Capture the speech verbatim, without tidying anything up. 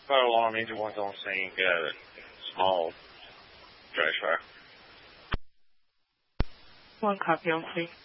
Fire alarm, engine one's on scene, got a small trash fire. One copy on scene.